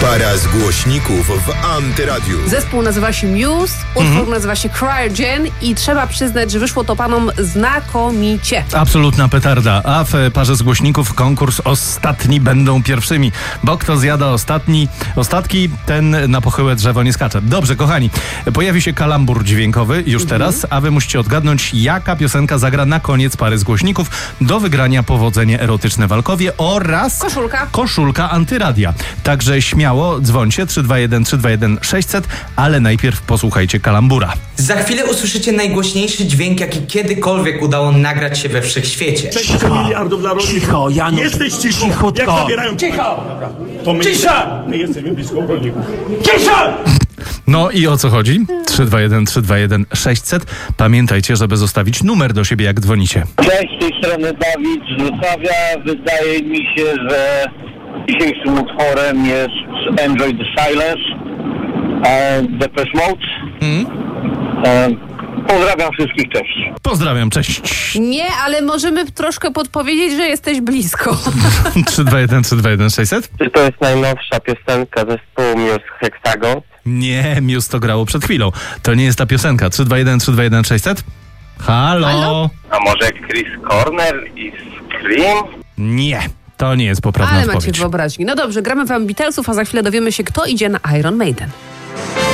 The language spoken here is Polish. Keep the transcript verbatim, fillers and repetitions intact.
Para z głośników w Antyradiu. Zespół nazywa się Muse, utwór mhm. nazywa się Cryogen i trzeba przyznać, że wyszło to panom znakomicie. Absolutna petarda. A w parze z głośników konkurs ostatni będą pierwszymi, bo kto zjada ostatni, ostatki, ten na pochyłe drzewo nie skacze. Dobrze, kochani, pojawi się kalambur dźwiękowy już mhm. teraz, a wy musicie odgadnąć, jaka piosenka zagra na koniec pary z głośników. Do wygrania powodzenie erotyczne w Alkowie oraz koszulka, koszulka Antyradia. Także śmiało dzwońcie trzy dwa jeden trzy dwa jeden sześćset, ale najpierw posłuchajcie kalambura. Za chwilę usłyszycie najgłośniejszy dźwięk, jaki kiedykolwiek udało nagrać się we wszechświecie. sześć miliardów dla rolników. Cicho, Janusz. Jesteś cicho. Cichutko. Jak zabierają... Cicho! To my... Cisza! My jesteśmy blisko rolników. Cisza! No i o co chodzi? trzy dwa jeden trzy dwa jeden sześćset. Pamiętajcie, żeby zostawić numer do siebie, jak dzwonicie. Cześć, z tej strony Dawid z Wrocławia. Wydaje mi się, że dzisiejszym utworem jest Enjoy the Silence, uh, Depeche Mode. Mm. Uh, Pozdrawiam wszystkich, cześć. Pozdrawiam, cześć. Nie, ale możemy troszkę podpowiedzieć, że jesteś blisko. trzy dwa jeden trzy dwa jeden sześćset. Czy to jest najnowsza piosenka zespołu Muse Hexagon? Nie, Muse to grało przed chwilą. To nie jest ta piosenka. trzy dwa jeden trzy dwa jeden sześćset. Halo? Halo? A może Chris Cornell i Scream? Nie, to nie jest poprawna Ale odpowiedź. macie wyobraźni. No dobrze, gramy wam Beatlesów, a za chwilę dowiemy się, kto idzie na Iron Maiden.